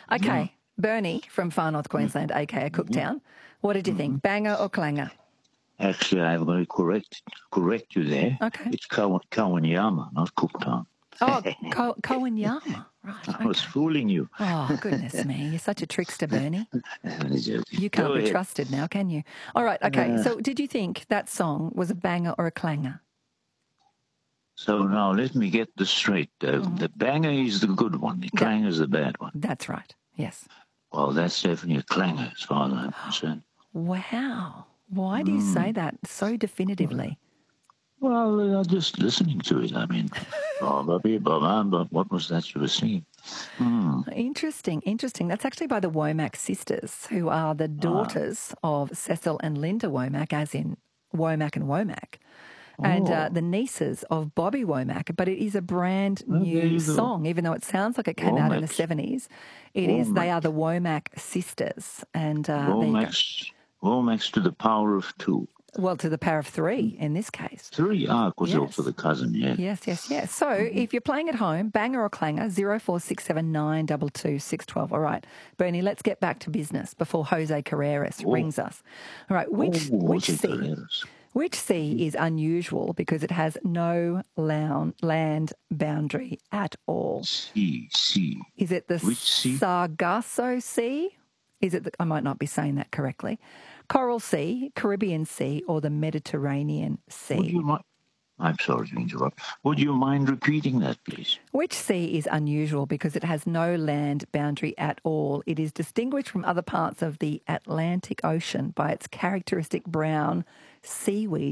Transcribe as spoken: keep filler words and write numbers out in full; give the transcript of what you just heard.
Okay, Bernie from far north Queensland, aka Cooktown. What did you think? Banger or clanger? Actually, I'm going to correct correct you there. Okay. It's Kawan- Kawanyama, not Cooktown. Oh, Ko- Kawanyama. Right. I was Okay. fooling you. Oh, goodness me. You're such a trickster, Bernie. You can't Go be ahead. trusted now, can you? All right. Okay. Uh, So did you think that song was a banger or a clanger? So now let me get this straight. Uh, Mm-hmm. The banger is the good one. The clanger is the bad one. That's right. Yes. Well, that's definitely a clanger as far as I'm concerned. Wow. Why do you say that so definitively? Well, uh, just listening to it, I mean, blah, blah, blah, blah, blah, what was that you were singing? Hmm. Interesting, interesting. That's actually by the Womack sisters, who are the daughters of Cecil and Linda Womack, as in Womack and Womack, and uh, Oh. the nieces of Bobby Womack. But it is a brand there new you go. song, even though it sounds like it came out in the Womack. seventies. It is. They Womack. are the Womack sisters, and uh, there you go. Womack's, Womack's to the power of two. Well, to the power of three in this case. Three, ah, because Yes. also the cousin, yeah. Yes, yes, yes. So if you're playing at home, banger or clanger, zero four six seven nine two two six one two. All right, Bernie, let's get back to business before Jose Carreras Oh. rings us. All right, which, Oh, which Jose sea? Carreras. Which sea is unusual because it has no loun- land boundary at all? Sea, sea. Is it the Which sea? Sargasso Sea? Is it the, I might not be saying that correctly. Coral Sea, Caribbean Sea, or the Mediterranean Sea? Would you mind? I'm sorry to interrupt. Would you mind repeating that, please? Which sea is unusual because it has no land boundary at all? It is distinguished from other parts of the Atlantic Ocean by its characteristic brown seaweed